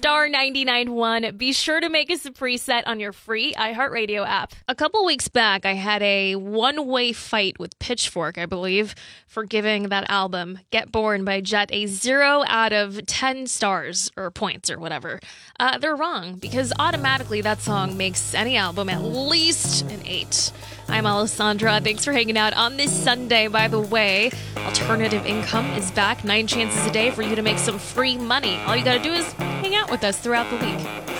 star 99.1. Be sure to make us a preset on your free iHeartRadio app. A couple weeks back, I had a one-way fight with Pitchfork, I believe, for giving that album, Get Born by Jet, a 0 out of 10 stars or points or whatever. They're wrong, because automatically that song makes any album at least an 8. I'm Alessandra. Thanks for hanging out on this Sunday. By the way, Alternative Income is back. 9 chances a day for you to make some free money. All you got to do is hang out with us throughout the week.